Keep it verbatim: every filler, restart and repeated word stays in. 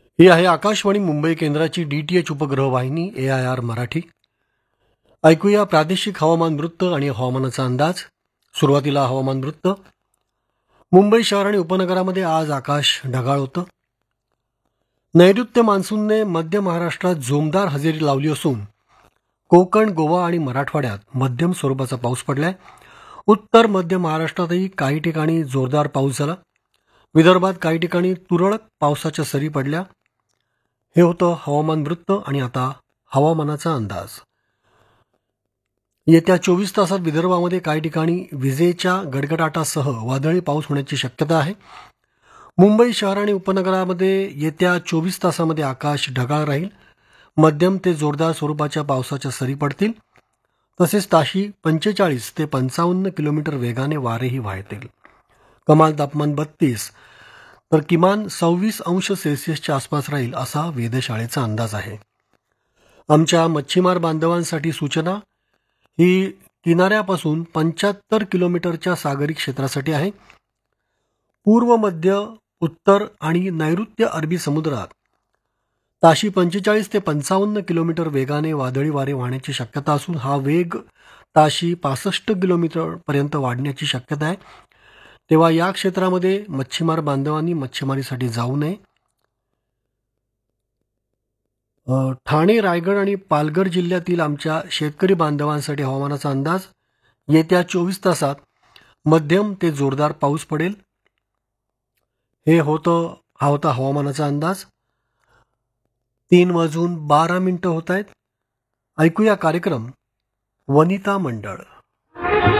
ही आहे आकाशवाणी मुंबई केंद्राची डीटीएच उपग्रह वाहिनी ए आय आर मराठी. ऐकूया प्रादेशिक हवामान वृत्त आणि हवामानाचा अंदाज. सुरुवातीला हवामान वृत्त. मुंबई शहर आणि उपनगरामध्ये आज आकाश ढगाळ होतं. नैऋत्य मान्सूनने मध्य महाराष्ट्रात जोमदार हजेरी लावली असून कोकण, गोवा आणि मराठवाड्यात मध्यम स्वरूपाचा पाऊस पडलाय. उत्तर मध्य महाराष्ट्रातही काही ठिकाणी जोरदार पाऊस झाला. विदर्भात काही ठिकाणी तुरळक पावसाच्या सरी पडल्या. हे होतं हवामान वृत्त. आणि आता हवामानाचा अंदाज. येत्या चोवीस तासात विदर्भामध्ये काही ठिकाणी विजेच्या गडगडाटासह वादळी पाऊस होण्याची शक्यता आहे. मुंबई शहर आणि उपनगरामध्ये येत्या चोवीस तासामध्ये आकाश ढगाळ राहील. मध्यम ते जोरदार स्वरूपाच्या पावसाच्या सरी पडतील. तसेच ताशी पंचेचाळीस ते पंचावन्न किलोमीटर वेगाने वारेही वाहतील. कमाल तापमान बत्तीस तर किमान सव्वीस अंश सेल्सिअसच्या आसपास राहील असा वेधशाळेचा अंदाज आहे. आमच्या मच्छीमार बांधवांसाठी सूचना ही किनाऱ्यापासून पंच्याहत्तर किलोमीटरच्या सागरी क्षेत्रासाठी आहे. पूर्व, मध्य, उत्तर आणि नैऋत्य अरबी समुद्रात ताशी पंचेचाळीस ते पंचावन्न किलोमीटर वेगाने वादळी वारे वाहण्याची शक्यता असून हा वेग ताशी पासष्ट किलोमीटर पर्यंत वाढण्याची शक्यता आहे. तेव्हा या क्षेत्रामध्ये मच्छीमार बांधवांनी मच्छीमारीसाठी जाऊ नये. ठाणे, रायगड आणि पालघर जिल्ह्यातील आमच्या शेतकरी बांधवांसाठी हवामानाचा अंदाज. येत्या चोवीस तासात मध्यम ते जोरदार पाऊस पडेल. हे होतं हा होता हवामानाचा अंदाज. तीन वाजून बारा मिनिटं होत आहेत. ऐकूया कार्यक्रम वनिता मंडळ.